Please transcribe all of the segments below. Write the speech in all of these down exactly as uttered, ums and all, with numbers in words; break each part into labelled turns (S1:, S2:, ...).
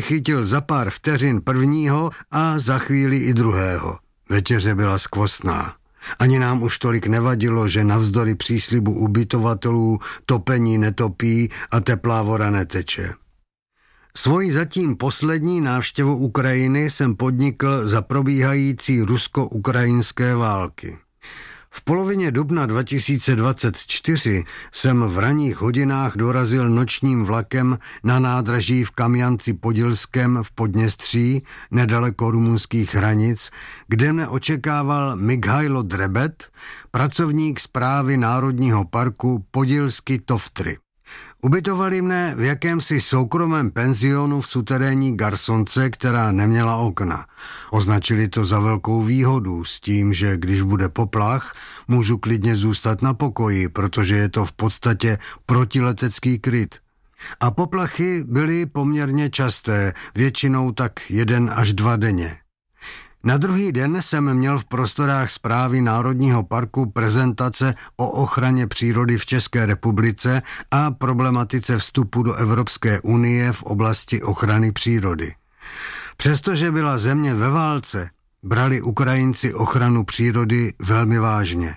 S1: chytil za pár vteřin prvního a za chvíli i druhého. Večeře byla skvostná. Ani nám už tolik nevadilo, že navzdory příslibu ubytovatelů topení netopí a teplá voda neteče. Svoji zatím poslední návštěvu Ukrajiny jsem podnikl za probíhající rusko-ukrajinské války. V polovině dubna dva tisíce dvacet čtyři jsem v ranních hodinách dorazil nočním vlakem na nádraží v Kamjanci-Podilském v Podněstří, nedaleko rumunských hranic, kde mne očekával Mikhajlo Drebet, pracovník správy Národního parku Podilsky Toftry. Ubytovali mne v jakémsi soukromém penzionu v suterénní garsonce, která neměla okna. Označili to za velkou výhodu s tím, že když bude poplach, můžu klidně zůstat na pokoji, protože je to v podstatě protiletecký kryt. A poplachy byly poměrně časté, většinou tak jeden až dva denně. Na druhý den jsem měl v prostorách správy Národního parku prezentace o ochraně přírody v České republice a problematice vstupu do Evropské unie v oblasti ochrany přírody. Přestože byla země ve válce, brali Ukrajinci ochranu přírody velmi vážně.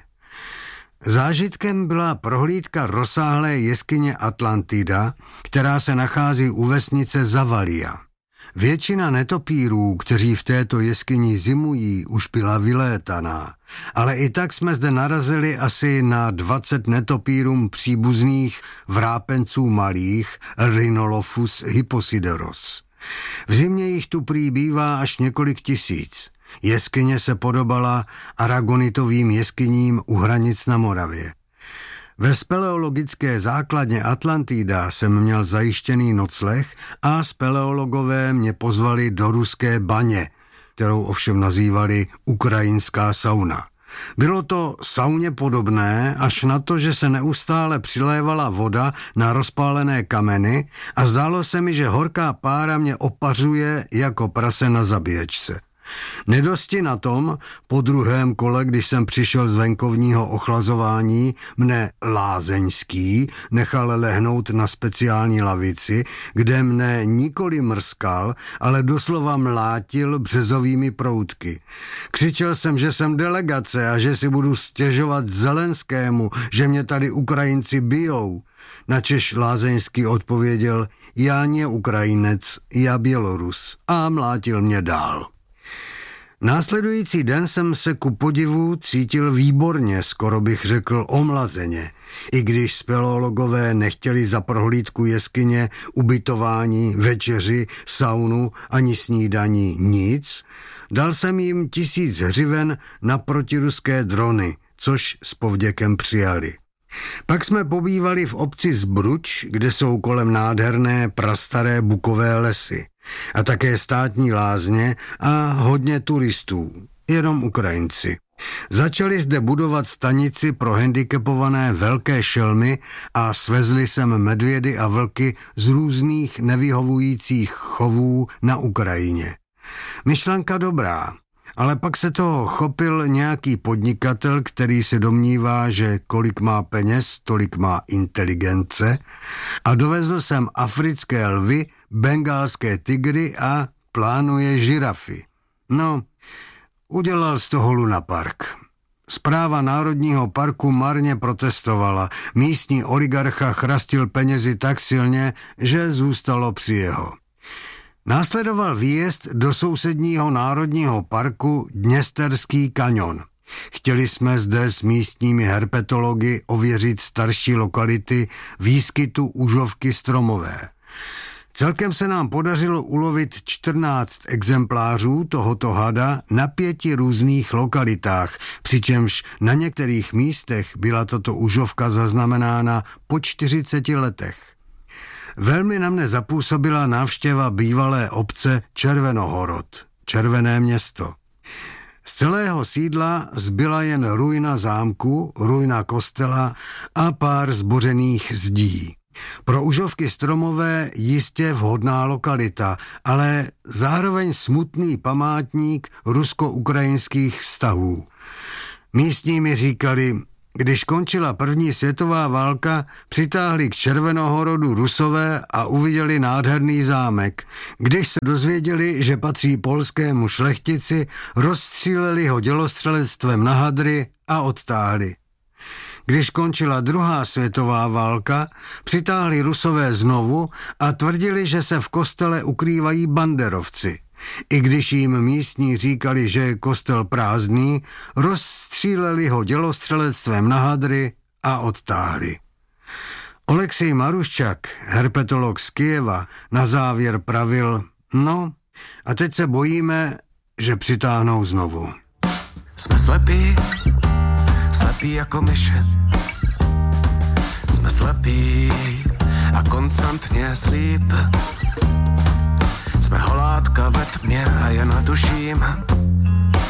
S1: Zážitkem byla prohlídka rozsáhlé jeskyně Atlantida, která se nachází u vesnice Zavalia. Většina netopírů, kteří v této jeskyni zimují, už byla vylétaná, ale i tak jsme zde narazili asi na dvacet netopírům příbuzných vrápenců malých Rhinolophus hyposideros. V zimě jich tu prý bývá až několik tisíc. Jeskyně se podobala aragonitovým jeskyním u hranic na Moravě. Ve speleologické základně Atlantida jsem měl zajištěný nocleh a speleologové mě pozvali do ruské baně, kterou ovšem nazývali ukrajinská sauna. Bylo to sauně podobné, až na to, že se neustále přilévala voda na rozpálené kameny a zdálo se mi, že horká pára mě opařuje jako prase na zabíječce. Nedosti na tom, po druhém kole, když jsem přišel z venkovního ochlazování, mne Lázeňský nechal lehnout na speciální lavici, kde mne nikoli mrskal, ale doslova mlátil březovými proutky. Křičel jsem, že jsem delegace a že si budu stěžovat Zelenskému, že mě tady Ukrajinci bijou. Načež Lázeňský odpověděl, já nie Ukrajinec, já Bělorus, a mlátil mě dál. Následující den jsem se ku podivu cítil výborně, skoro bych řekl omlazeně. I když speleologové nechtěli za prohlídku jeskyně, ubytování, večeři, saunu ani snídaní nic, dal jsem jim tisíc hřiven na protiruské drony, což s povděkem přijali. Pak jsme pobývali v obci Zbruč, kde jsou kolem nádherné prastaré bukové lesy a také státní lázně a hodně turistů, jenom Ukrajinci. Začali zde budovat stanici pro handicapované velké šelmy a svezli sem medvědy a vlky z různých nevyhovujících chovů na Ukrajině. Myšlenka dobrá. Ale pak se toho chopil nějaký podnikatel, který se domnívá, že kolik má peněz, tolik má inteligence, a dovezl jsem africké lvy, bengálské tygry a plánuje žirafy. No, udělal z toho lunapark. Správa Národního parku marně protestovala. Místní oligarcha chrastil penězi tak silně, že zůstalo při jeho. Následoval výjezd do sousedního národního parku Dněsterský kaňon. Chtěli jsme zde s místními herpetology ověřit starší lokality výskytu užovky stromové. Celkem se nám podařilo ulovit čtrnáct exemplářů tohoto hada na pěti různých lokalitách, přičemž na některých místech byla tato užovka zaznamenána po čtyřiceti letech. Velmi na mne zapůsobila návštěva bývalé obce Červenohorod, Červené město. Z celého sídla zbyla jen ruina zámku, ruina kostela a pár zbořených zdí. Pro užovky stromové jistě vhodná lokalita, ale zároveň smutný památník rusko-ukrajinských vztahů. Místní mi říkali, Když končila první světová válka, přitáhli k Červenohorodu Rusové a uviděli nádherný zámek. Když se dozvěděli, že patří polskému šlechtici, rozstříleli ho dělostřelectvem na hadry a odtáhli. Když končila druhá světová válka, přitáhli Rusové znovu a tvrdili, že se v kostele ukrývají banderovci. I když jim místní říkali, že je kostel prázdný, rozstříleli ho dělostřelectvem na hadry a odtáhli. Oleksij Maruščak, herpetolog z Kyjeva, na závěr pravil, no a teď se bojíme, že přitáhnou znovu.
S2: Jsme slepí, slepí jako myše. Jsme slepí a konstantně slíp. Jsme holátka ve tmě a jen tuším,